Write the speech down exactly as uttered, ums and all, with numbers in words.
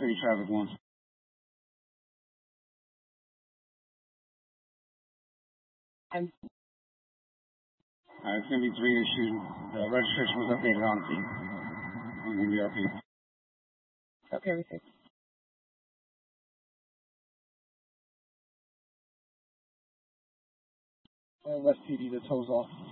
City traffic one. And Uh, it's going to be three issues. The registration was updated on the on the E R P. okay, everything. Uh, West T V, the toes off.